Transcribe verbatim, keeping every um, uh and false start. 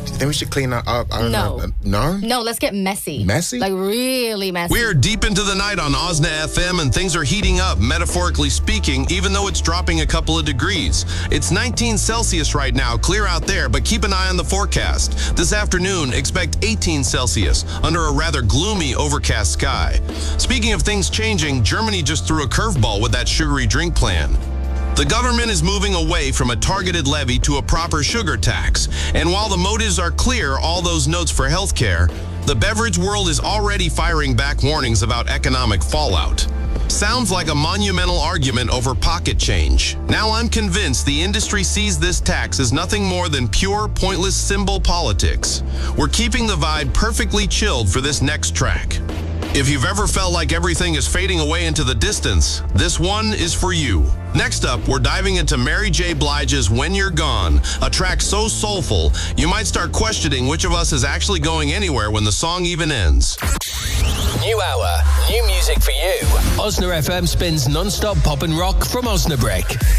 Do you think we should clean up? I don't No. know. No? No, let's get messy. Messy? Like really messy. We're deep into the night on Osna F M, and things are heating up, metaphorically speaking, even though it's dropping a couple of degrees. It's nineteen Celsius right now, clear out there, but keep an eye on the forecast. This afternoon, expect eighteen Celsius, under a rather gloomy, overcast sky. Speaking of things changing, Germany just threw a curveball with that sugary drink plan. The government is moving away from a targeted levy to a proper sugar tax. And while the motives are clear, all those notes for healthcare, the beverage world is already firing back warnings about economic fallout. Sounds like a monumental argument over pocket change. Now I'm convinced the industry sees this tax as nothing more than pure, pointless symbol politics. We're keeping the vibe perfectly chilled for this next track. If you've ever felt like everything is fading away into the distance, this one is for you. Next up, we're diving into Mary J. Blige's When You're Gone, a track so soulful, you might start questioning which of us is actually going anywhere when the song even ends. New hour, new music for you. Osna F M spins non-stop pop and rock from Osnabrick.